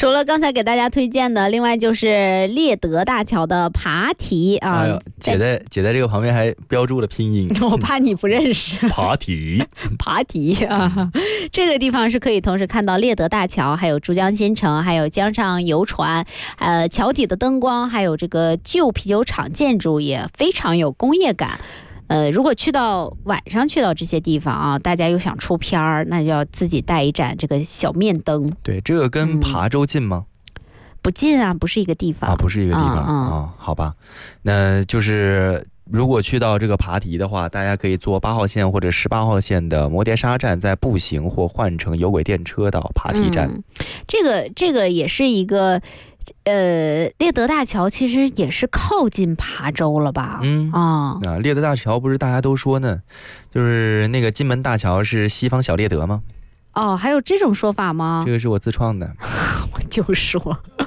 除了刚才给大家推荐的，另外就是猎德大桥的爬梯啊。 哎呦，姐在这个旁边还标注了拼音， 我怕你不认识。 爬梯， 爬梯啊，这个地方是可以同时看到猎德大桥，还有珠江新城，还有江上游船，桥底的灯光，还有这个旧啤酒厂建筑也非常有工业感。如果晚上去到这些地方啊，大家又想出片儿，那就要自己带一盏这个小面灯。 对，这个跟琶洲近吗？ 不近啊，不是一个地方啊，不是一个地方啊，好吧，那就是如果去到这个琶梯的话，大家可以坐8号线或者18号线的摩碟沙站，再步行或换乘有轨电车到琶梯站。 这个也是一个。猎德大桥其实也是靠近琶洲了吧？ 猎德大桥不是大家都说呢，就是那个金门大桥是西方小猎德吗？ 哦，还有这种说法吗？ 这个是我自创的。 我就说